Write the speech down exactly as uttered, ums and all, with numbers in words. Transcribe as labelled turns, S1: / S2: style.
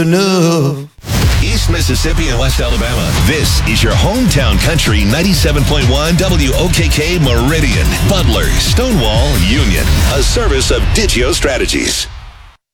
S1: enough.
S2: East Mississippi and West Alabama. This is your hometown country ninety-seven point one W O K K Meridian, Butler, Stonewall, Union. A service of Digio Strategies.